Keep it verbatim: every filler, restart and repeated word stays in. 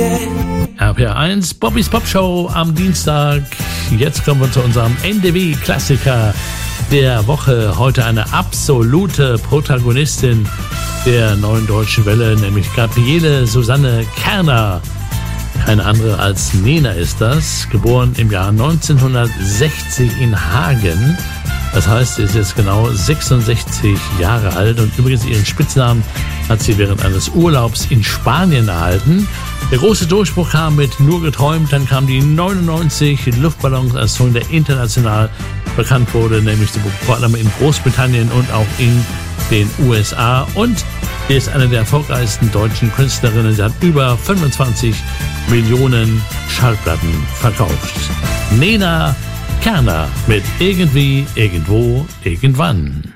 R P R eins, Bobbys Pop Show am Dienstag. Jetzt kommen wir zu unserem N D W-Klassiker der Woche. Heute eine absolute Protagonistin der neuen deutschen Welle, nämlich Gabriele Susanne Kerner. Keine andere als Nena ist das, geboren im Jahr neunzehnhundertsechzig in Hagen. Das heißt, sie ist jetzt genau sechsundsechzig Jahre alt und übrigens ihren Spitznamen hat sie während eines Urlaubs in Spanien erhalten. Der große Durchbruch kam mit Nur geträumt, dann kam die neunundneunzig Luftballons als Song, der international bekannt wurde, nämlich vor allem in Großbritannien und auch in den U S A. Und sie ist eine der erfolgreichsten deutschen Künstlerinnen. Sie hat über fünfundzwanzig Millionen Schallplatten verkauft. Nena Kerner mit Irgendwie, Irgendwo, Irgendwann.